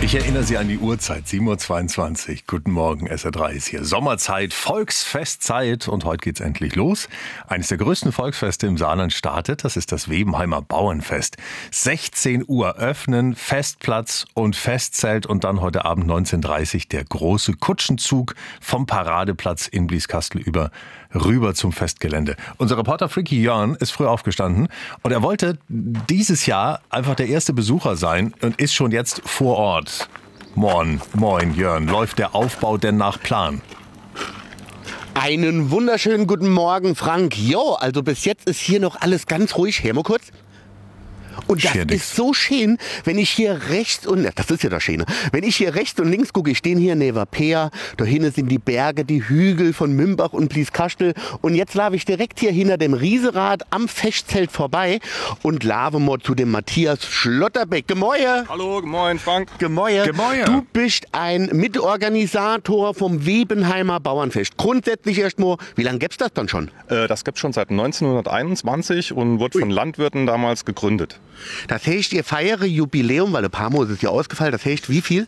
Ich erinnere Sie an die Uhrzeit, 7.22 Uhr. Guten Morgen, SR3 ist hier. Sommerzeit, Volksfestzeit und heute geht's endlich los. Eines der größten Volksfeste im Saarland startet, das ist das Webenheimer Bauernfest. 16 Uhr öffnen, Festplatz und Festzelt und dann heute Abend 19.30 Uhr der große Kutschenzug vom Paradeplatz in Blieskastel rüber zum Festgelände. Unser Reporter Fricky Jörn ist früh aufgestanden und er wollte dieses Jahr einfach der erste Besucher sein und ist schon jetzt vor Ort. Moin Jörn, läuft der Aufbau denn nach Plan? Einen wunderschönen guten Morgen, Frank. Jo, also bis jetzt ist hier noch alles ganz ruhig. Hör mal kurz. Und das ist so schön, wenn ich hier rechts und, das ist ja das Schöne, wenn ich hier rechts und links gucke, ich stehe hier neben Peer, da hinten sind die Berge, die Hügel von Mümbach und Blieskastel und jetzt laufe ich direkt hier hinter dem Riesenrad am Festzelt vorbei und laufe mal zu dem Matthias Schlotterbeck. Gemäue! Hallo, gemoin Frank. Gemäue. Du bist ein Mitorganisator vom Webenheimer Bauernfest. Grundsätzlich erstmal, wie lange gibt's das dann schon? Das gibt's schon seit 1921 und wurde von Landwirten damals gegründet. Das heißt, ihr feiert Jubiläum, weil ein paar Mal ist es ja ausgefallen. Das heißt, wie viel?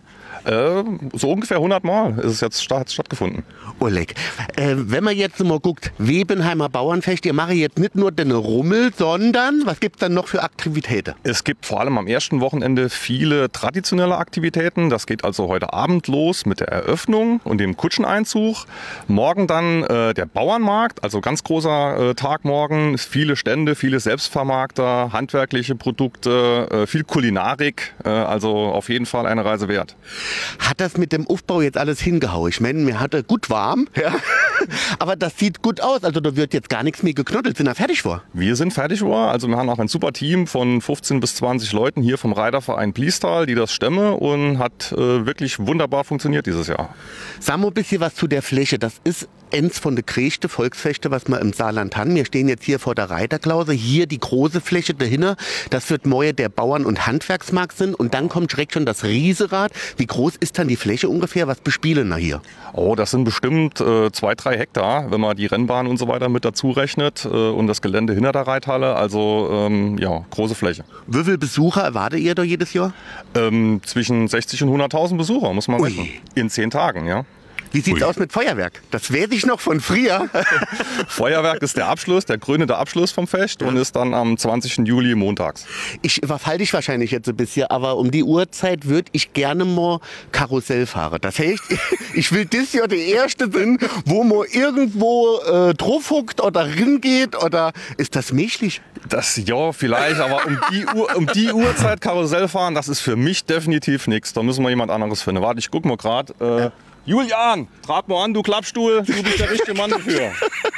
So ungefähr 100 Mal ist es jetzt hat's stattgefunden. Oleg, wenn man jetzt mal guckt, Webenheimer Bauernfest, ihr macht jetzt nicht nur den Rummel, sondern was gibt's dann noch für Aktivitäten? Es gibt vor allem am ersten Wochenende viele traditionelle Aktivitäten. Das geht also heute Abend los mit der Eröffnung und dem Kutscheneinzug. Morgen dann der Bauernmarkt, also ganz großer Tag morgen. Viele Stände, viele Selbstvermarkter, handwerkliche Produkte, viel Kulinarik. Also auf jeden Fall eine Reise wert. Hat das mit dem Aufbau jetzt alles hingehauen? Ich meine, mir hatte gut warm, ja. Aber das sieht gut aus. Also da wird jetzt gar nichts mehr geknottelt. Sind wir fertig vor? Wir sind fertig vor. Also wir haben auch ein super Team von 15 bis 20 Leuten hier vom Reiterverein Bliestal, die das stemmen und hat wirklich wunderbar funktioniert dieses Jahr. Sag mal ein bisschen was zu der Fläche. Das ist eins von der größten Volksfeste, was wir im Saarland haben. Wir stehen jetzt hier vor der Reiterklause. Hier die große Fläche dahinter. Das wird morgen der Bauern- und Handwerksmarkt sind. Und dann kommt direkt schon das Riesenrad. Wie groß ist dann die Fläche ungefähr? Was bespielen wir hier? Oh, das sind bestimmt 2-3 Hektar, wenn man die Rennbahn und so weiter mit dazu rechnet und das Gelände hinter der Reithalle. Also ja, große Fläche. Wie viele Besucher erwartet ihr da jedes Jahr? Zwischen 60 und 100.000 Besucher, muss man rechnen. In 10 Tagen, ja. Wie sieht's aus mit Feuerwerk? Das weiß ich noch von früher. Feuerwerk ist der Abschluss, der krönende Abschluss vom Fest und ist dann am 20. Juli montags. Ich überfall dich wahrscheinlich jetzt ein bisschen, aber um die Uhrzeit würde ich gerne mal Karussell fahren. Das heißt, ich will das Jahr der Erste sein, wo man irgendwo drauf huckt oder ringeht oder ist das menschlich? Das ja, vielleicht, aber um die Uhrzeit Karussell fahren, das ist für mich definitiv nichts. Da müssen wir jemand anderes finden. Warte, ich guck mal gerade. Julian, trag mal an, du Klappstuhl, du bist der richtige Mann dafür.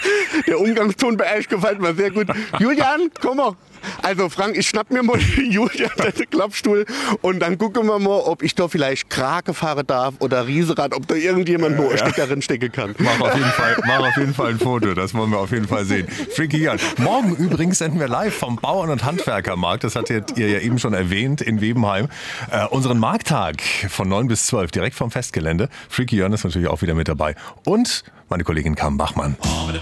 Der Umgangston bei euch gefällt mir sehr gut. Julian, komm mal. Also Frank, ich schnapp mir mal Julian den Klappstuhl und dann gucken wir mal, ob ich da vielleicht Krake fahren darf oder Riesenrad, ob da irgendjemand nur ein Stück darin stecken kann. Mach auf jeden Fall ein Foto, das wollen wir auf jeden Fall sehen. Fricky Jörn. Morgen übrigens senden wir live vom Bauern- und Handwerkermarkt, das hattet ihr ja eben schon erwähnt, in Webenheim, unseren Markttag von 9 bis 12, direkt vom Festgelände. Fricky Jörn ist natürlich auch wieder mit dabei. Und meine Kollegin Carmen Bachmann.